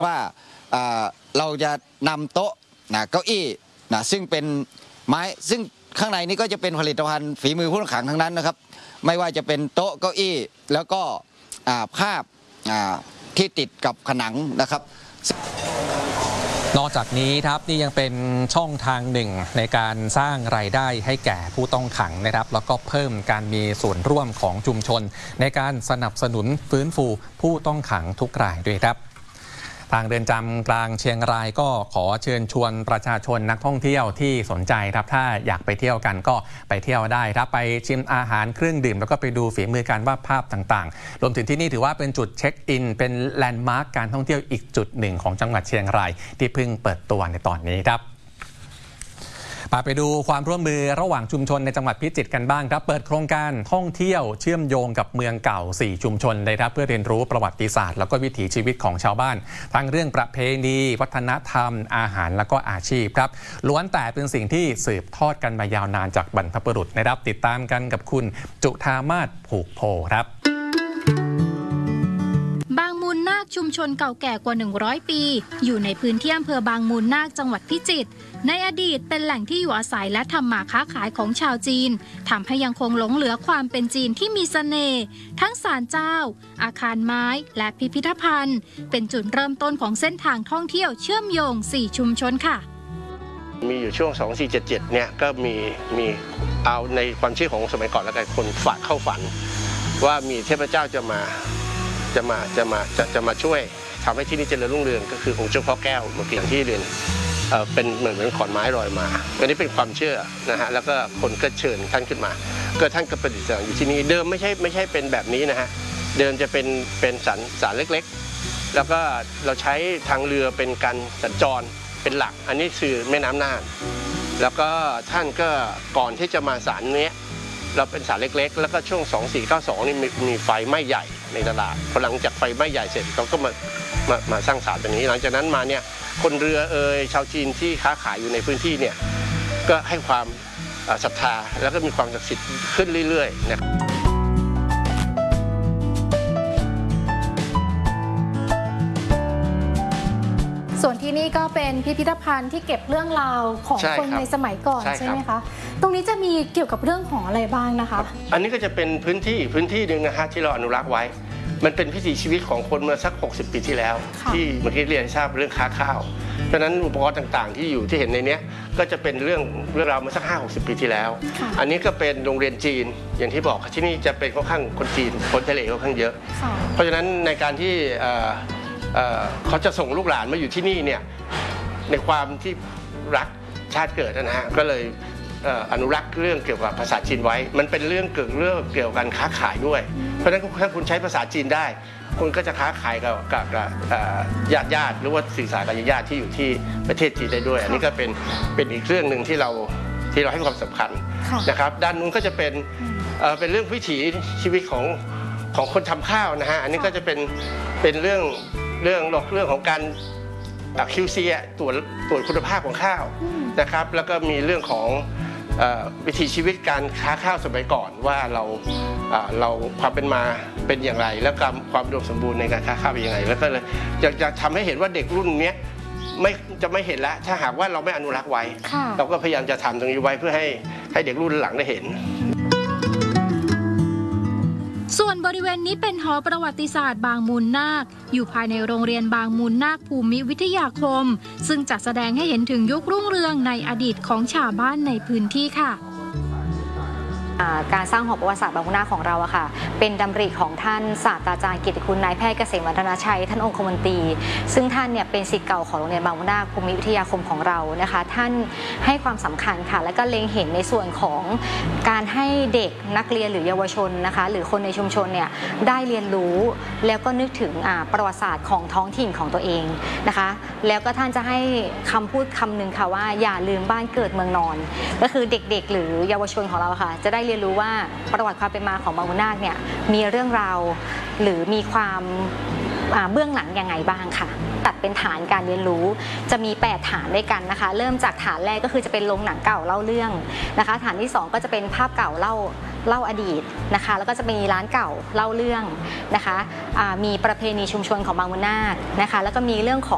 ว่าเราจะนำโต๊ะเก้าอี้ซึ่งเป็นไม้ซึ่งข้างในนี้ก็จะเป็นผลิตภัณฑ์ฝีมือผู้ต้องขังทั้งนั้นนะครับไม่ว่าจะเป็นโต๊ะเก้าอี้แล้วก็ภาพที่ติดกับผนังนะครับนอกจากนี้ครับนี่ยังเป็นช่องทางหนึ่งในการสร้างรายได้ให้แก่ผู้ต้องขังนะครับแล้วก็เพิ่มการมีส่วนร่วมของชุมชนในการสนับสนุนฟื้นฟูผู้ต้องขังทุกรายด้วยครับทางเรือนจำกลางเชียงรายก็ขอเชิญชวนประชาชนนักท่องเที่ยวที่สนใจครับถ้าอยากไปเที่ยวกันก็ไปเที่ยวได้ครับไปชิมอาหารเครื่องดื่มแล้วก็ไปดูฝีมือการวาดภาพต่างๆรวมถึงที่นี่ถือว่าเป็นจุดเช็คอินเป็นแลนด์มาร์คการท่องเที่ยวอีกจุดหนึ่งของจังหวัดเชียงรายที่เพิ่งเปิดตัวในตอนนี้ครับไปดูความร่วมมือระหว่างชุมชนในจังหวัดพิจิตรกันบ้างครับเปิดโครงการท่องเที่ยวเชื่อมโยงกับเมืองเก่า4ชุมชนเลยครับเพื่อเรียนรู้ประวัติศาสตร์แล้วก็วิถีชีวิตของชาวบ้านทั้งเรื่องประเพณีวัฒนธรรมอาหารแล้วก็อาชีพครับล้วนแต่เป็นสิ่งที่สืบทอดกันมายาวนานจากบรรพบุรุษนะครับติดตามกันกับคุณจุธามาศผูกโพครับบางมูลนาคชุมชนเก่าแก่กว่า100ปีอยู่ในพื้นที่อำเภอบางมูลนาคจังหวัดพิจิตรในอดีตเป็นแหล่งที่อยู่อาศัยและทำมาค้าขายของชาวจีนทำให้ยังคงหลงเหลือความเป็นจีนที่มีเสน่ห์ทั้งศาลเจ้าอาคารไม้และพิพิธภัณฑ์เป็นจุดเริ่มต้นของเส้นทางท่องเที่ยวเชื่อมโยง4ชุมชนค่ะมีอยู่ช่วง2477เนี่ยก็มีเอาในความเชื่อของสมัยก่อนแล้วกันคนฝากเข้าฝันว่ามีเทพเจ้าจะมาช่วยทำให้ที่นี่เจริญรุ่งเรืองก็คือองค์เจ้าพ่อแก้วเมื่อกี้อย่างที่เรียนเป็นเหมือนขอนไม้ลอยมาอันนี้เป็นความเชื่อนะฮะแล้วก็คนก็เชิญท่านขึ้นมาก็ท่านก็ประดิษฐ์อยู่ที่นี่เดิมไม่ใช่เป็นแบบนี้นะฮะเดิมจะเป็นศาลเล็กๆแล้วก็เราใช้ทางเรือเป็นการสัญจรเป็นหลักอันนี้คือแม่น้ำน่านแล้วก็ท่านก็ก่อนที่จะมาศาลนี้เราเป็นศาลเล็กๆแล้วก็ช่วง2492นี่มีไฟไหม้ใหญ่ในตลาดพอหลังจากไฟไหม้ใหญ่เสร็จเขาก็มาสร้างศาลตรงนี้หลังจากนั้นมาเนี่ยคนเรือชาวจีนที่ค้าขายอยู่ในพื้นที่เนี่ยก็ให้ความศรัทธาแล้วก็มีความศักดิ์สิทธิ์ขึ้นเรื่อยๆนะครับส่วนที่นี่ก็เป็นพิพิธภัณฑ์ที่เก็บเรื่องราวของคนในสมัยก่อนใช่ไหมคะตรงนี้จะมีเกี่ยวกับเรื่องของอะไรบ้างนะคะอันนี้ก็จะเป็นพื้นที่หนึ่งนะฮะที่เราอนุรักษ์ไว้มันเป็นวิถีชีวิตของคนเมื่อสัก60 ปีที่แล้วที่เมื่อกี้เรียนทราบเรื่องค้าข้าวเพราะฉะนั้นอุปกรณ์ต่างๆที่อยู่ที่เห็นในนี้ก็จะเป็นเรื่องราวเมื่อสัก50-60 ปีที่แล้วอันนี้ก็เป็นโรงเรียนจีนอย่างที่บอกที่นี่จะเป็นค่อนข้างคนจีนคนทะเลค่อนข้างเยอะเพราะฉะนั้นในการที่เขาจะส่งลูกหลานมาอยู่ที่นี่เนี่ยในความที่รักชาติเกิดนะฮะก็เลยอนุรักษ์เรื่องเกี่ยวกับภาษาจีนไว้มันเป็นเรื่องเกี่ยวกับการค้าขายด้วยเพราะฉะนั้นถ้าคุณใช้ภาษาจีนได้คุณก็จะค้าขายกับญาติหรือว่าสื่อสารกับญาติที่อยู่ที่ประเทศจีนได้ด้วยอันนี้ก็เป็นอีกเรื่องหนึ่งที่เราให้ความสำคัญนะครับด้านนู้นก็จะเป็นเรื่องวิถีชีวิตของคนทำข้าวนะฮะอันนี้ก็จะเป็นเรื่องของการQC ตรวจคุณภาพของข้าวนะครับแล้วก็มีเรื่องของวิถีชีวิตการค้าข้าวสมัยก่อนว่าเราความเป็นมาเป็นอย่างไรแล้วก็ความอุดมสมบูรณ์ในการค้าข้าวเป็นยังไงแล้วก็เลยอยากจะทำให้เห็นว่าเด็กรุ่นนี้จะไม่เห็นแล้วถ้าหากว่าเราไม่อนุรักษ์ไว้เราก็พยายามจะทำตรงนี้ไว้เพื่อให้เด็กรุ่นหลังได้เห็นส่วนบริเวณนี้เป็นหอประวัติศาสตร์บางมูลนาคอยู่ภายในโรงเรียนบางมูลนาคภูมิวิทยาคมซึ่งจัดแสดงให้เห็นถึงยุครุ่งเรืองในอดีตของชาวบ้านในพื้นที่ค่ะการสร้างหอประวัติศาสตร์บางมูลนาคของเราอะค่ะเป็นดำริของท่านศาสตราจารย์กิตติคุณนายแพทย์เกษมวัฒนชัยท่านองคมนตรีซึ่งท่านเนี่ยเป็นศิษย์เก่าของโรงเรียนบางมูลนาคภูมิวิทยาคมของเรานะคะท่านให้ความสำคัญค่ะและก็เล็งเห็นในส่วนของการให้เด็กนักเรียนหรือเยาวชนนะคะหรือคนในชุมชนเนี่ยได้เรียนรู้แล้วก็นึกถึงประวัติศาสตร์ของท้องถิ่นของตัวเองนะคะแล้วก็ท่านจะให้คำพูดคำหนึ่งค่ะว่าอย่าลืมบ้านเกิดเมืองนอนก็คือเด็กๆหรือเยาวชนของเราค่ะจะได้เรียนรู้ว่าประวัติความเป็นมาของบางมูลนาคเนี่ยมีเรื่องราวหรือมีความเบื้องหลังยังไงบ้างค่ะตัดเป็นฐานการเรียนรู้จะมี8ฐานด้วยกันนะคะเริ่มจากฐานแรกก็คือจะเป็นโรงหนังเก่าเล่าเรื่องนะคะฐานที่2ก็จะเป็นภาพเก่าเล่าอดีตนะคะแล้วก็จะมีร้านเก่าเล่าเรื่องนะคะมีประเพณีชุมชนของบางมูลนาคนะคะแล้วก็มีเรื่องของ